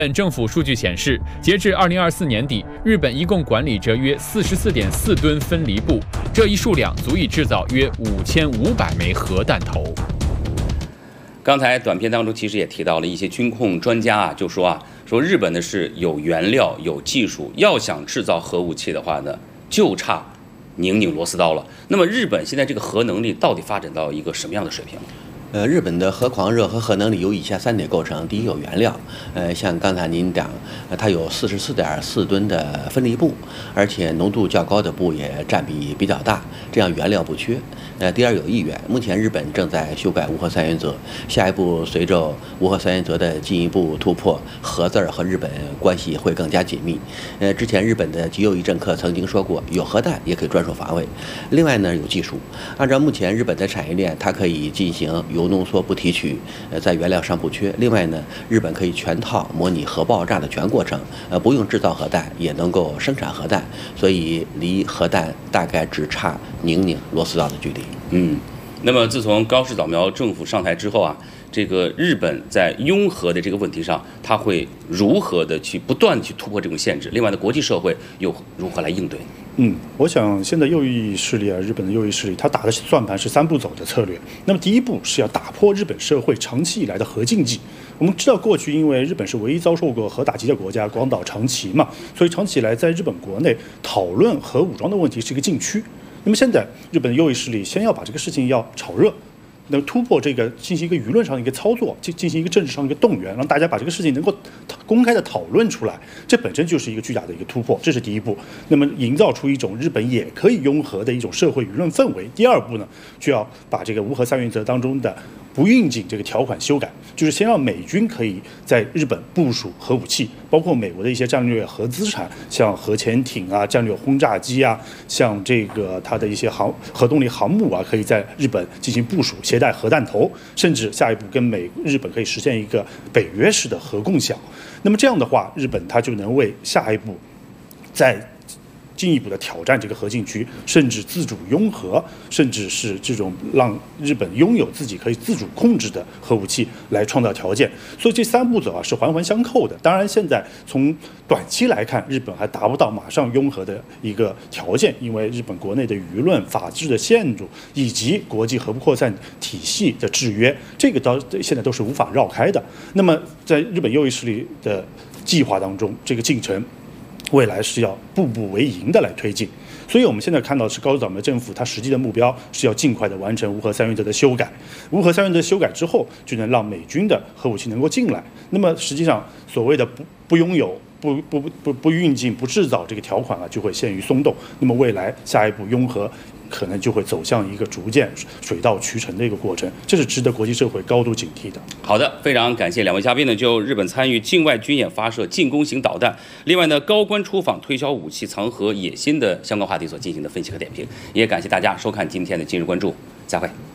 本政府数据显示，截至2024年底，日本一共管理着约44.4吨分离布，这一数量足以制造约5500枚核弹头。 刚才短片当中其实也提到了一些军控专家就说日本呢是有原料、有技术，要想制造核武器的话呢，就差拧螺丝刀了。那么日本现在这个核能力到底发展到一个什么样的水平？ 日本的核狂热和核能力由以下3点构成。第一，有原料，像刚才您讲，它有44.4吨的分离布，而且浓度较高的布也占比比较大，这样原料不缺。第二，有意愿，目前日本正在修改无核三原则，下一步随着无核三原则的进一步突破，核字和日本关系会更加紧密。之前日本的极右翼政客曾经说过，有核弹也可以专属防卫。另外呢，有技术，按照目前日本的产业链，它可以进行铀浓缩不提取，在原料上不缺。另外呢，日本可以全套模拟核爆炸的全过程，不用制造核弹也能够生产核弹，所以离核弹大概只差拧螺丝刀的距离。 那么自从高市早苗政府上台之后这个日本在拥核的这个问题上，它会如何的去不断去突破这种限制？另外呢，国际社会又如何来应对？ 我想现在右翼势力日本的右翼势力，它打的算盘是3步走的策略。那么第一步是要打破日本社会长期以来的核禁忌。我们知道过去因为日本是唯一遭受过核打击的国家，广岛、长崎嘛，所以长期以来在日本国内讨论核武装的问题是一个禁区。那么现在日本的右翼势力先要把这个事情要炒热，能突破这个，进行一个舆论上的一个操作，进行一个政治上的一个动员，让大家把这个事情能够公开的讨论出来，这本身就是一个巨大的一个突破，这是第一步。那么营造出一种日本也可以拥核的一种社会舆论氛围。第二步呢，就要把这个无核三原则当中的不预警这个条款修改，就是先让美军可以在日本部署核武器，包括美国的一些战略核资产，像核潜艇战略轰炸机像这个它的一些核动力航母可以在日本进行部署，携带核弹头，甚至下一步跟日本可以实现一个北约式的核共享。那么这样的话，日本它就能为下一步再进一步的挑战这个核禁区，甚至自主拥核，甚至是这种让日本拥有自己可以自主控制的核武器来创造条件。所以这3步走是环环相扣的。当然，现在从短期来看，日本还达不到马上拥核的一个条件，因为日本国内的舆论、法治的限制以及国际核不扩散体系的制约，这个现在都是无法绕开的。那么，在日本右翼势力的计划当中，这个进程未来是要步步为营的来推进，所以我们现在看到是高市早苗政府它实际的目标是要尽快的完成无核三原则的修改。无核三原则修改之后，就能让美军的核武器能够进来。那么实际上所谓的不拥有、不运进、不制造这个条款就会限于松动。那么未来下一步拥核可能就会走向一个逐渐水到渠成的一个过程，这是值得国际社会高度警惕的。 好的，非常感谢2位嘉宾就日本参与境外军演发射进攻型导弹，另外呢高官出访推销武器藏核野心的相关话题所进行的分析和点评，也感谢大家收看今天的今日关注，再会。